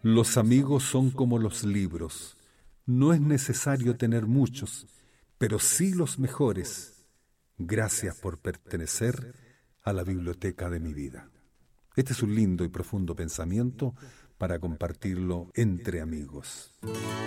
Los amigos son como los libros. No es necesario tener muchos, pero sí los mejores. Gracias por pertenecer a la biblioteca de mi vida. Este es un lindo y profundo pensamiento para compartirlo entre amigos.